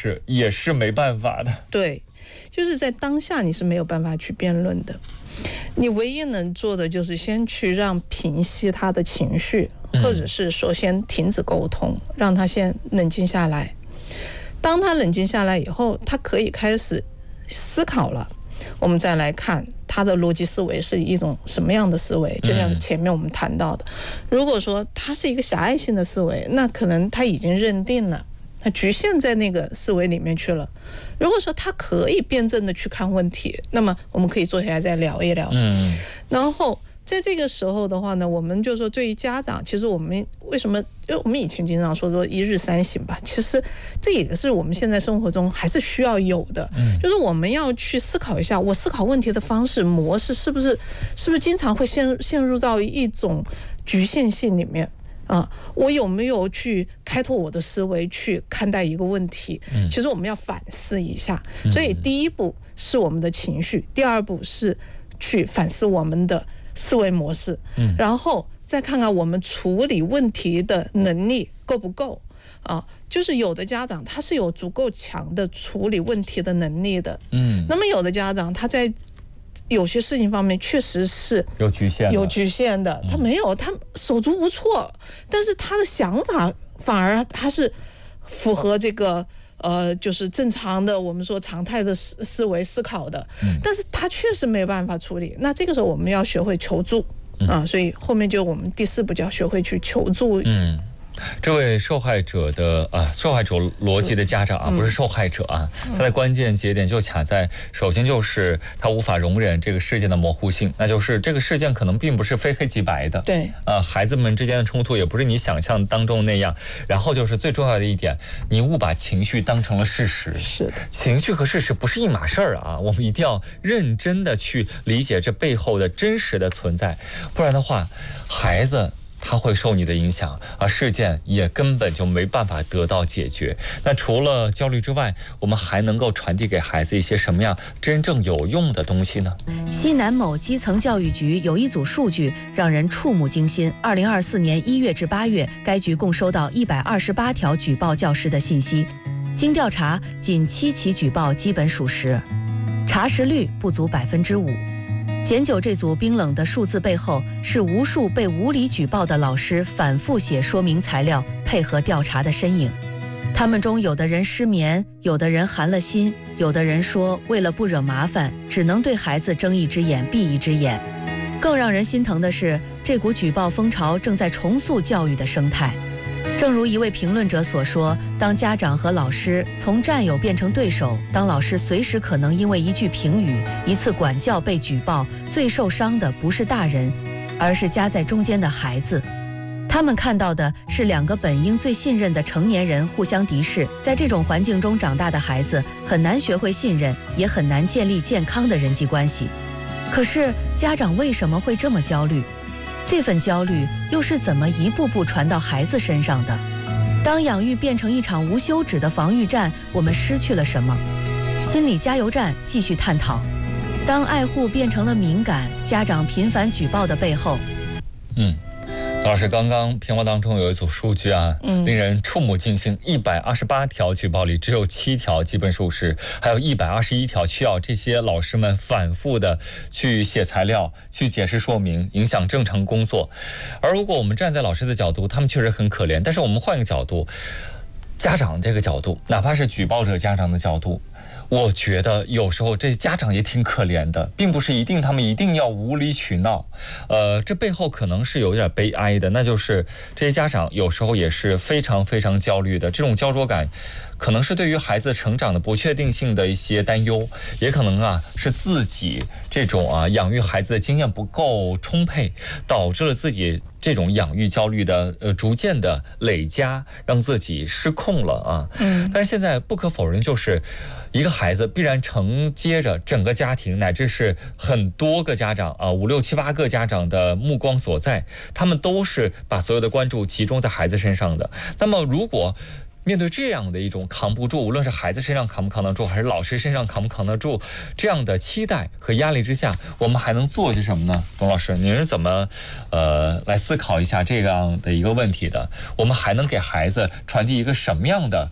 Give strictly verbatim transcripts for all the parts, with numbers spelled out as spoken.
是也是没办法的。 对，就是在当下你是没有办法去辩论的，你唯一能做的就是先去让平息他的情绪，或者是首先停止沟通，让他先冷静下来。当他冷静下来以后，他可以开始思考了，我们再来看他的逻辑思维是一种什么样的思维。就像前面我们谈到的，如果说他是一个狭隘性的思维，那可能他已经认定了，他局限在那个思维里面去了。如果说他可以辩证的去看问题，那么我们可以坐下来再聊一聊。嗯，然后在这个时候的话呢，我们就说对于家长，其实我们为什么，因为我们以前经常说说一日三省吧，其实这也是我们现在生活中还是需要有的。嗯，就是我们要去思考一下，我思考问题的方式模式是不是是不是经常会陷陷入到一种局限性里面。啊，我有没有去开拓我的思维去看待一个问题？嗯，其实我们要反思一下。所以第一步是我们的情绪，第二步是去反思我们的思维模式，嗯，然后再看看我们处理问题的能力够不够。啊，就是有的家长他是有足够强的处理问题的能力的，嗯，那么有的家长他在有些事情方面确实是有局限的， 有局限的，他没有，他手足无措，但是他的想法反而他是符合这个呃，就是正常的我们说常态的思思维思考的，但是他确实没有办法处理。那这个时候我们要学会求助啊，所以后面就我们第四步就要学会去求助。 嗯。这位受害者的啊，受害者逻辑的家长啊，不是受害者啊，他的关键节点就卡在，首先就是他无法容忍这个事件的模糊性，那就是这个事件可能并不是非黑即白的， 对， 呃，孩子们之间的冲突也不是你想象当中那样。然后就是最重要的一点，你误把情绪当成了事实， 是的， 情绪和事实不是一码事儿啊，我们一定要认真的去理解这背后的真实的存在，不然的话，孩子它会受你的影响，而事件也根本就没办法得到解决。那除了焦虑之外，我们还能够传递给孩子一些什么样真正有用的东西呢？ 西南某基层教育局有一组数据让人触目惊心。二零二四年一月至八月，该局共收到一百二十八条举报教师的信息，经调查，仅七起举报基本属实，查实率不足百分之五。检九这组冰冷的数字背后，是无数被无理举报的老师反复写说明材料，配合调查的身影。他们中有的人失眠，有的人寒了心，有的人说为了不惹麻烦，只能对孩子睁一只眼闭一只眼。更让人心疼的是，这股举报风潮正在重塑教育的生态。正如一位评论者所说，当家长和老师从战友变成对手，当老师随时可能因为一句评语、一次管教被举报，最受伤的不是大人，而是夹在中间的孩子。他们看到的是两个本应最信任的成年人互相敌视，在这种环境中长大的孩子很难学会信任，也很难建立健康的人际关系。可是家长为什么会这么焦虑？这份焦虑又是怎么一步步传到孩子身上的？当养育变成一场无休止的防御战，我们失去了什么？心理加油站继续探讨。当爱护变成了敏感，家长频繁举报的背后， 嗯。老师，刚刚评论当中有一组数据啊，嗯、令人触目惊心。一百二十八条举报里，只有七条基本属实，还有一百二十一条需要这些老师们反复的去写材料、去解释说明，影响正常工作。而如果我们站在老师的角度，他们确实很可怜。但是我们换个角度，家长这个角度，哪怕是举报者家长的角度，我觉得有时候这家长也挺可怜的，并不是一定他们一定要无理取闹，呃，这背后可能是有点悲哀的，那就是这些家长有时候也是非常非常焦虑的，这种焦灼感可能是对于孩子成长的不确定性的一些担忧，也可能啊是自己这种啊养育孩子的经验不够充沛，导致了自己这种养育焦虑的呃逐渐的累加，让自己失控了啊。嗯，但是现在不可否认，就是一个孩子必然承接着整个家庭乃至是很多个家长啊五六七八个家长的目光所在，他们都是把所有的关注集中在孩子身上的。那么如果面对这样的一种扛不住，无论是孩子身上扛不扛得住，还是老师身上扛不扛得住这样的期待和压力之下，我们还能做些什么呢？董老师，您是怎么呃来思考一下这样的一个问题的？我们还能给孩子传递一个什么样的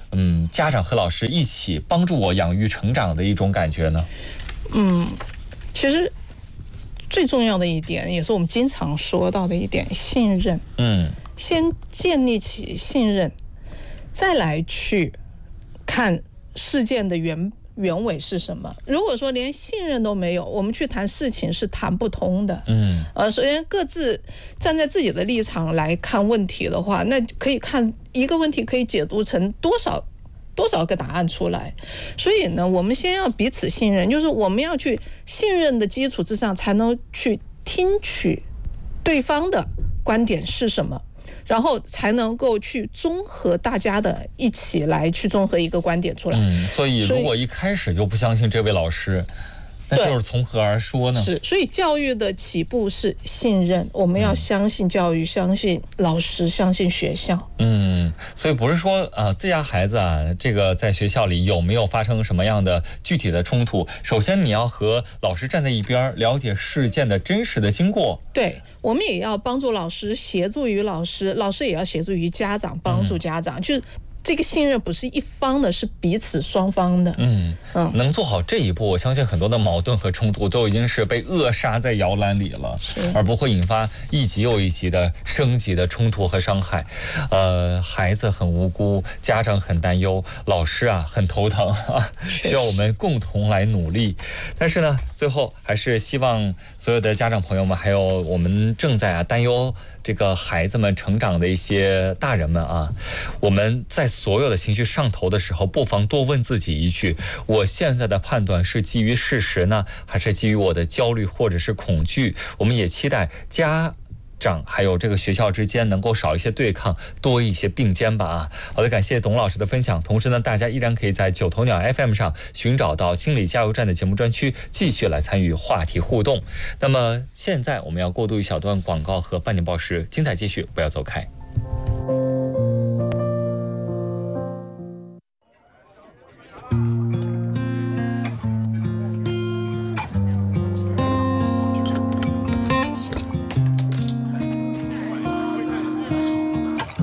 嗯，家长和老师一起帮助我养育成长的一种感觉呢？ 嗯，其实最重要的一点，也是我们经常说到的一点，信任。 嗯， 先建立起信任，再来去看事件的原原委是什么。如果说连信任都没有，我们去谈事情是谈不通的。 嗯， 呃，首先各自站在自己的立场来看问题的话，那可以看一个问题可以解读成多少多少个答案出来。所以呢，我们先要彼此信任，就是我们要去信任的基础之上，才能去听取对方的观点是什么，然后才能够去综合大家的一起来去综合一个观点出来。 嗯，所以如果一开始就不相信这位老师，那就是从何而说呢？ 是，所以教育的起步是信任，我们要相信教育，相信老师，相信学校。 嗯，所以不是说啊、呃，自家孩子啊，这个在学校里有没有发生什么样的具体的冲突？首先你要和老师站在一边，了解事件的真实的经过。 对，我们也要帮助老师，协助于老师，老师也要协助于家长，帮助家长，嗯、就是。这个信任不是一方的，是彼此双方的。 嗯嗯，能做好这一步，我相信很多的矛盾和冲突都已经是被扼杀在摇篮里了，而不会引发一级又一级的升级的冲突和伤害。呃，孩子很无辜，家长很担忧，老师啊很头疼啊，需要我们共同来努力。但是呢，最后还是希望所有的家长朋友们，还有我们正在啊担忧这个孩子们成长的一些大人们啊，我们在所有的情绪上头的时候，不妨多问自己一句：我现在的判断是基于事实呢，还是基于我的焦虑或者是恐惧？我们也期待家长还有这个学校之间能够少一些对抗，多一些并肩吧啊！好的，感谢董老师的分享。同时呢，大家依然可以在九头鸟 F M 上寻找到心理加油站的节目专区，继续来参与话题互动。那么现在我们要过渡一小段广告和半点报时，精彩继续，不要走开。